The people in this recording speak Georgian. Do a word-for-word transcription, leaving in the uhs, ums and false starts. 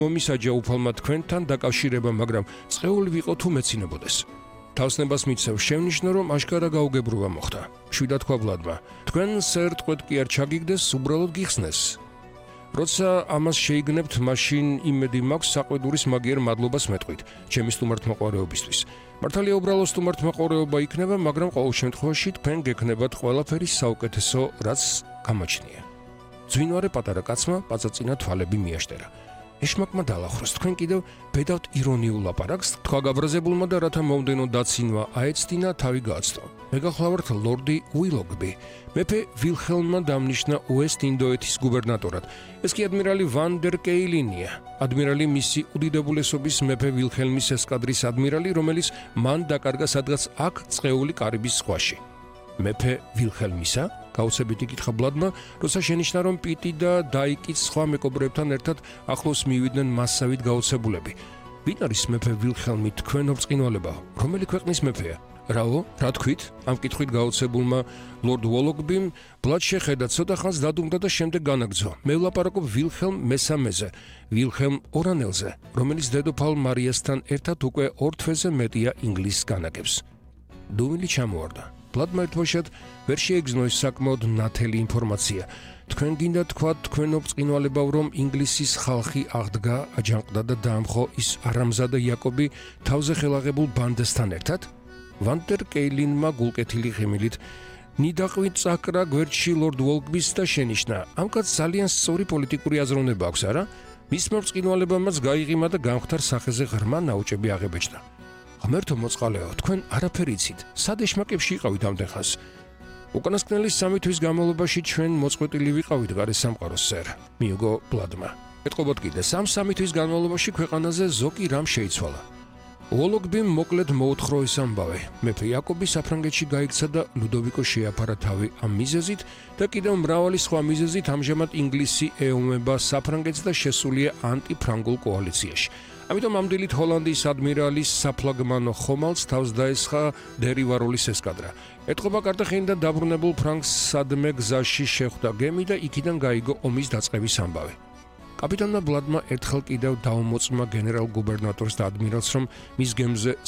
მომისაჯა უფალმა თქვენთან დაკავშირება, მაგრამ წეული ვიყო თუ მეცინებოდეს. თავსნებას მიცევ შევნიშნო, რომ აშკარა გაუგებრობა მოხდა. შვიდად თქვა ვლადმა, თქვენ საერთოდ კი არ ჩაგიგდეს, უბრალოდ გიხსნეს. როცა ამას შეიგნებთ, მაშინ იმედი მაქვს საყვედურის მაგიერ მადლობას მეტყვით, ჩემი სტუმართმოყვარეობისთვის. მართალია უბრალოდ სტუმართმოყვარეობა იქნება, მაგრამ ყოველ შემთხვევაში თქვენ გექნებათ ყველაფერი საუკეთესო, რაც გამაჩნია. ძვინვარე პატარა კაცმა პაწაწინა თვალები მიაშტერა. ეშმაკმა დაალახროს, თქვენ კიდევ ბედავთ ირონიულ ლაპარაკს, თქვა გაბრაზებულმა და რათა მომდენო დაცინვა აეცდინა, თავი გააცნო. მე გახლავართ ლორდი უილოგბი. მეფე ვილჰელმმა დამნიშნა უესტ ინდოეთის გუბერნატორად. ეს კი ადმირალი ვან დერ კეილინია. ადმირალი მისი უდიდებულესობის მეფე ვილჰელმის ესკადრის ადმირალი, რომელიც მან დაკარგა სადღაც აქ წეული კარიბის ზღვაში. მეფე ვილჰელმისა? გაუცებით იკითხა ვლადმა, როცა შენიშნა, რომ პიტი და დაიკიც სხვა მეკობრეებთან ერთად ახლოს მივიდნენ მასსავით გაოცებულები. ვინ არის მეფე ვილჰელმი, თქვენო ბრწყინვალებაო? რომელი ქვეყნის მეფეა? რაო, რა თქვით? ამ კითხვით გაოცებულმა ლორდ უოლოგბიმ ვლად შეხედა, ცოტა ხანს დადუმდა და შემდეგ განაგრძო. მე ვლაპარაკობ ვილჰელმ მესამეზე, ვილჰელმ ორანელზე, რომელიც დედოფალ მარიასთან ერთად უკვე ორ თვეზე მეტია ინგლისს განაგებს. დუმილი ჩამოარდა. ვლადმა ერთბაშად ვერ შეეგზნო ის საკმაოდ ნათელი ინფორმაცია. თქვენ გინდა თქვათ, თქვენო ბრწყინვალებაო, რომ ინგლისის ხალხი აღდგა, აჯანყდა და დაამხო ის არამზადა იაკობი თავზე ხელაღებულ ბანდასთან ერთად? ვან დერ კეილინმა გულკეთილი ღიმილით ნიდაყვით წაკრა გვერდში ლორდ უოლგბის და შენიშნა. ამ კაცს ძალიან სწორი პოლიტიკური აზროვნება აქვს, არა? მისმა ბრწყინვალებამაც გაიღიმა და გამختარ სახეზე ღრმა ნაუჭები აღებეჭდა. ღმერთო მოწყალეო, თქვენ არაფერი იცით. სად ეშმაკებში იყავით ამდენ ხანს? უკანასკნელი სამი თვის განმავლობაში ჩვენ მოწყვეტილი ვიყავით გარე სამყაროს, სერ, მიუგო ვლადმა. ეთყობოთ კიდე, სამ სამი თვის განმავლობაში ქვეყანაზე ზოგი რამ შეიცვალა. უოლოგბიმ მოკლედ მოუთხრო ეს ამბავი. მეფე იაკობი საფრანგეთში გაიქცა და ლუდოვიკო შეაფარა თავი ამ მიზეზით და კიდევ მრავალი სხვა მიზეზით ამჟამად ინგლისი ეომება საფრანგეთს და შესულია ანტიფრანგულ კოალიციაში. ამიტომ ამდილით ჰოლანდიის ადმირალის საფლაგმანო ხომალდს თავს დაესხა დერივაროლის ესკადრა. ეთყობა კარტახენიდან დაბრუნებულ ფრანგს სადმე გზაში შეხვდა გემი და იქიდან გაიგო ომის დაწყების ამბავი. კაპიტანმა ვლადმა ერთხელ კიდევ დაუმოწმა გენერალ-გუბერნატორს და ადმირალს, რომ მის გემზე